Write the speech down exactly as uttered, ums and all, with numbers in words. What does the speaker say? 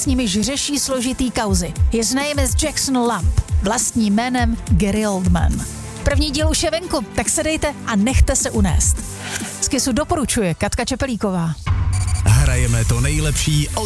nimiž řeší složitý kauzy. His name is Jackson Lamp, vlastním jménem Gary Oldman. První díl už je venku, tak se dejte a nechte se unést. Z Kissu doporučuje Katka Čepelíková. Hrajeme to nejlepší od